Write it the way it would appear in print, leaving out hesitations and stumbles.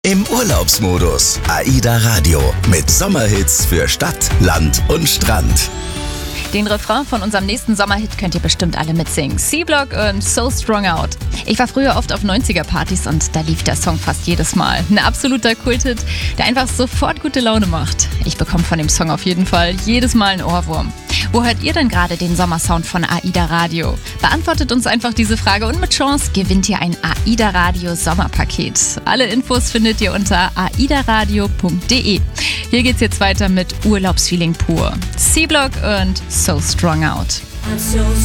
Im Urlaubsmodus. AIDA Radio mit Sommerhits für Stadt, Land und Strand. Den Refrain von unserem nächsten Sommerhit könnt ihr bestimmt alle mitsingen. C-Block und So Strung Out. Ich war früher oft auf 90er-Partys und da lief der Song fast jedes Mal. Ein absoluter Kulthit, der einfach sofort gute Laune macht. Ich bekomme von dem Song auf jeden Fall jedes Mal einen Ohrwurm. Wo hört ihr denn gerade den Sommersound von AIDA Radio? Beantwortet uns einfach diese Frage und mit Chance gewinnt ihr ein AIDA Radio Sommerpaket. Alle Infos findet ihr unter aidaradio.de. Hier geht's jetzt weiter mit Urlaubsfeeling pur. C-Block und So Strung Out.